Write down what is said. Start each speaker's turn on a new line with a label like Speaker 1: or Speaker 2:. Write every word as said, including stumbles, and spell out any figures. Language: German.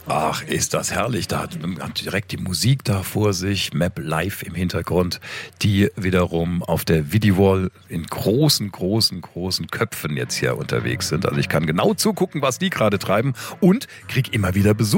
Speaker 1: Ach, ist das herrlich. Da hat man hat direkt die Musik da vor sich, Map live im Hintergrund, die wiederum auf der Videowall in großen, großen, großen Köpfen jetzt hier unterwegs sind. Also ich kann genau zugucken, was die gerade treiben und krieg immer wieder Besuch.